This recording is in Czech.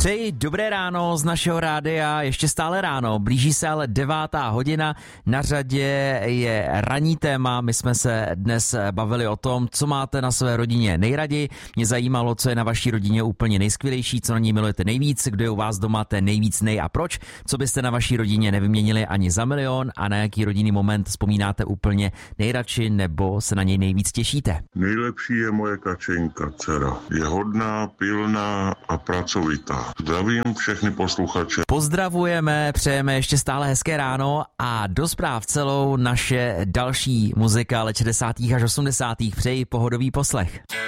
Přeji dobré ráno z našeho rádia, ještě stále ráno, blíží se ale 9:00, na řadě je ranní téma, my jsme se dnes bavili o tom, co máte na své rodině nejraději, mě zajímalo, co je na vaší rodině úplně nejskvělejší, co na ní milujete nejvíc, kdo je u vás doma ten nejvíc a proč, co byste na vaší rodině nevyměnili ani za milion a na jaký rodinný moment vzpomínáte úplně nejradši nebo se na něj nejvíc těšíte. Nejlepší je moje Kačenka, dcera. Je hodná, pilná a pracovitá. Zdravím všechny posluchače. Pozdravujeme, přejeme ještě stále hezké ráno a do zpráv celou naše další muzika let 60. až 80. Přeji pohodový poslech.